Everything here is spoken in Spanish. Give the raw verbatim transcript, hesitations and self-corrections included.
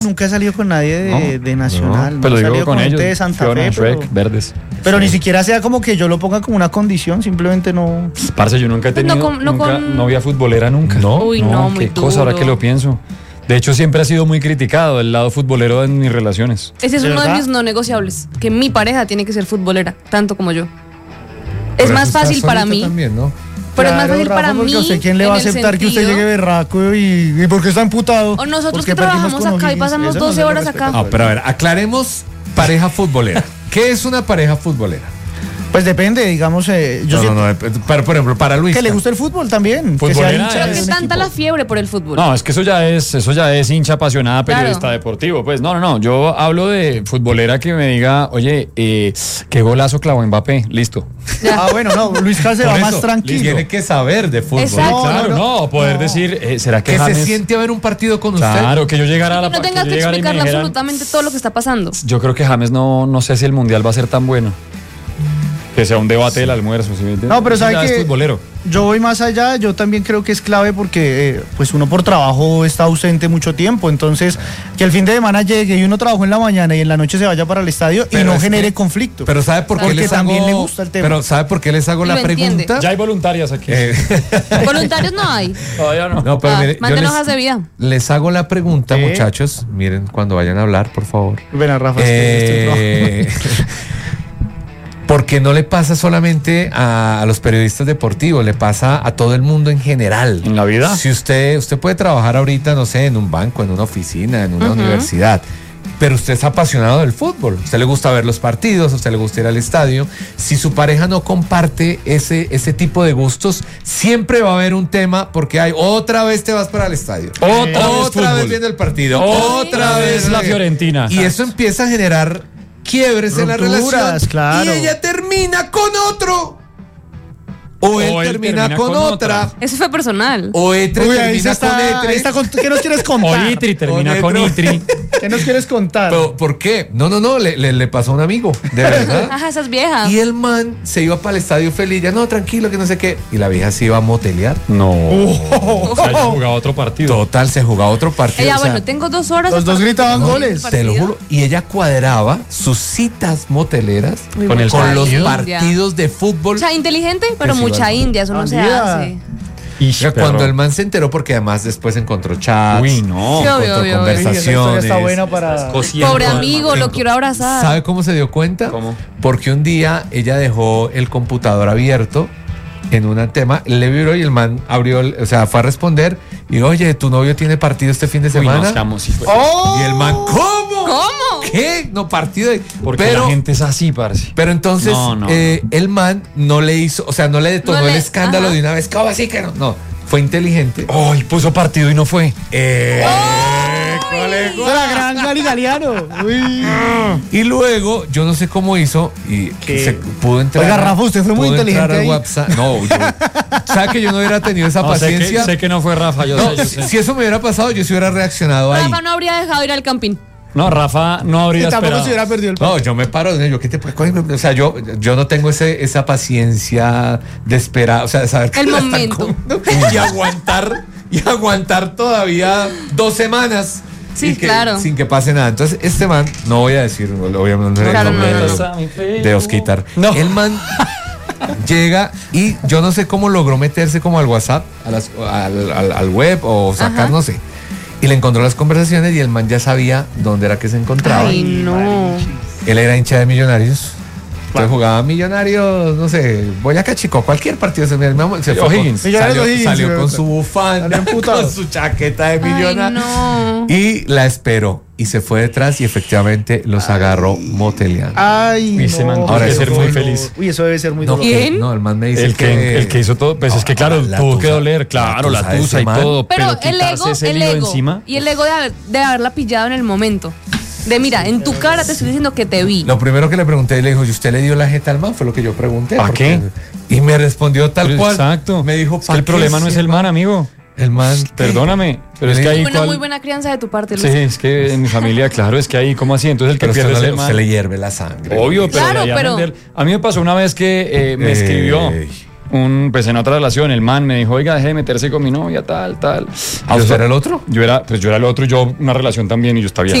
Nunca he salido con nadie de, no, de Nacional. No, pero no he digo salido con, con ellos. gente de Santa Fiona, Fe. Shrek, pero, verdes. pero sí. ni siquiera sea como que yo lo ponga como una condición, simplemente no. Parce, yo nunca he tenido No con- no nunca, con- novia futbolera nunca. No. Uy, no, muy qué cosa ahora duro. que lo pienso. De hecho, siempre ha sido muy criticado el lado futbolero en mis relaciones. Ese es ¿De uno verdad? de mis no negociables, que mi pareja tiene que ser futbolera, tanto como yo. Por Es eso más está fácil para solita mí, también, ¿no? pero es más Claro, fácil Rafa, para porque mí. a usted quién le va a en el aceptar que usted sentido- llegue berraco y, y porque está imputado. O nosotros Porque que perdimos trabajamos con acá y O'Higgins. pasamos Eso no doce se lo horas respeta. acá. Ah, pero a ver, aclaremos pareja futbolera. ¿Qué es una pareja futbolera? Pues depende, digamos, eh, yo No, siento no, no, eh, para, por ejemplo, para Luis. que le gusta el fútbol también. Que sea Futbolera hincha Pero de que un tanta equipo. la fiebre por el fútbol. No, es que eso ya es, eso ya es hincha apasionada periodista Claro. deportivo. Pues no, no, no. Yo hablo de futbolera que me diga, oye, eh, qué golazo clavó Mbappé. Listo. Ah, bueno, no, Luis Cal se Por va eso, más tranquilo. Tiene que saber de fútbol. Exacto. No, claro, no, no, no. poder No. decir, eh, ¿será que Que James? se siente a ver un partido con usted. Claro, que yo llegara a la Que no que tengas yo que llegara y me explicarle dijeran, absolutamente todo lo que está pasando. yo creo que James no, no sé si el mundial va a ser tan bueno. Que sea un debate del almuerzo. ¿Sí me entiendes? No, pero Eso sabe ya es que futbolero. yo voy más allá, yo también creo que es clave porque eh, pues uno por trabajo está ausente mucho tiempo, entonces que el fin de semana llegue y uno trabajó en la mañana y en la noche se vaya para el estadio y Pero no es genere que- conflicto. Pero ¿sabe por qué Porque les también hago, le gusta el tema. Pero ¿sabe por qué les hago Y la lo entiende. pregunta? Ya hay voluntarias aquí. Eh, Voluntarios no hay. Todavía no. no, pero Ah, mire, yo manden les, hojas de vida. les hago la pregunta, ¿Qué? muchachos. Miren, cuando vayan a hablar, por favor. Ven a Rafa, es que Eh, estoy porque no le pasa solamente a, a los periodistas deportivos, le pasa a todo el mundo en general. ¿En la vida? Si usted, usted puede trabajar ahorita, no sé, en un banco, en una oficina, en una Ujú. universidad, pero usted es apasionado del fútbol, a usted le gusta ver los partidos, a usted le gusta ir al estadio. Si su pareja no comparte ese, ese tipo de gustos, siempre va a haber un tema porque hay otra vez te vas para el estadio. Otra vez otra vez fútbol. viendo el partido. Otra vez la Fiorentina. Y eso empieza a generar quiebres en la Rupturas, relación. claro. Y ella termina con otro. O él, O él termina, termina con, con otra. otra. Eso fue personal. O Etre Uy, ahí se termina está, con Etre. ahí está con- ¿qué nos quieres contar? O Itri termina Con con Etro. Itri. ¿Qué nos quieres contar? Pero, ¿por qué? No, no, no, le, le, le pasó a un amigo, de verdad. Ajá, esas viejas. Y el man se iba para el estadio feliz, ya no, tranquilo, que no sé qué. Y la vieja se iba a motelear. No. O sea, ella jugaba otro partido. Total, se jugaba otro partido. Ella, o sea, bueno, tengo dos horas. Los dos para- gritaban No, goles. el te lo partido. juro. Y ella cuadraba sus citas moteleras Muy Con el mucha con los india. partidos de fútbol. O sea, inteligente, pero Que sí, mucha vale. india, eso no se Bandida. hace. Ish, Mira, cuando perro. el man se enteró, porque además después encontró chats, Uy, no. Sí, obvio, encontró obvio, obvio. Uy, esa historia conversaciones. está buena para... Cosiendo Pobre al amigo, man. lo quiero abrazar. ¿Sabe cómo se dio cuenta? ¿Cómo? Porque un día ella dejó el computador abierto en un tema, le vibró y el man abrió, el- o sea, fue a responder y oye, ¿tu novio tiene partido este fin de Uy, semana? no, seamos, sí fue. ¡Oh! Y el man, ¿cómo? ¿Cómo? ¿Qué? No, partido de... Porque pero, la gente es así, parce. pero entonces No, no, eh, el man no le hizo, o sea, no le detonó No le- el escándalo ajá. de una vez. ¿Cómo así que no? No, fue inteligente. Ay, puso partido y no fue. Eh, Era gran Gali Galeano. Uy. Y luego, yo no sé cómo hizo y ¿Qué? se pudo entrar. Oiga, Rafa, usted fue muy pudo entrar inteligente al ahí. WhatsApp. No, yo, ¿sabe que yo no hubiera tenido esa No, sé, que, paciencia? sé que no fue Rafa, yo No, sé, yo si, sé. si eso me hubiera pasado, yo sí hubiera reaccionado ahí. Rafa no habría dejado ir al camping. No, Rafa no habría Y tampoco esperado. se hubiera perdido el No, yo me paro de ello. ¿Qué te puede coger? O sea, yo, yo no tengo ese, esa paciencia de esperar, o sea, de saber que El la están momento. comiendo y aguantar y aguantar todavía dos semanas. Sí, y que- claro. Sin que pase nada. Entonces, este man, no voy a decir, obviamente, Claro, el nombre no, no, de, no. de Osquitar. No. El man llega y yo no sé cómo logró meterse como al WhatsApp, a las- al, al- al web o sacar, Ajá. no sé. Y le encontró las conversaciones y el man ya sabía dónde era que se encontraba. Ay, no. Él era hincha de Millonarios. Entonces jugaba Millonarios, no sé, Boyacá Chico, cualquier partido. Se, me- se fue O'Higgins. con, Millonarios salió, O'Higgins, salió sí, con sí. su bufanda, Anda emputado. con su chaqueta de Ay, Millonarios. no. Y la esperó y se fue detrás y efectivamente los agarró moteleando. Ay, Uy, ese man no. tiene que Eso ser fue muy duro. feliz. Uy, eso debe ser muy No, duro. que- ¿Quién? no, el man me dice El que, el que hizo todo, pues es que claro, la tuvo tusa, que doler, claro, la la tusa de tusa ese y man. todo, Pero, pero, el quitarse ego, ese el lío ego. encima. Y el ego de, haber- de haberla pillado en el momento. De mira, en tu cara te estoy diciendo que te vi. Lo primero que le pregunté, y le dijo, ¿y usted le dio la jeta al man? Fue lo que yo pregunté. ¿Pa' porque- qué? Y me respondió tal Pero cual. exacto. Me dijo, Es que ¿pa' el qué problema no es ese el man, amigo. El man. Perdóname, pero es que ahí Una cuál- muy buena crianza de tu parte, Sí, Luis. es que en mi familia, claro, es que ahí, ¿cómo así? Entonces el que Pero usted pierde no es le, el man. usted le hierve la sangre. Obvio, pero, Claro, de ahí a pero- vender- a mí me pasó una vez que eh, me escribió. Ey. un, pues en otra relación, el man me dijo, oiga, deje de meterse con mi novia, tal, tal. ¿A usted era el otro? Yo era, pues yo era el otro, yo una relación también y yo estaba bien.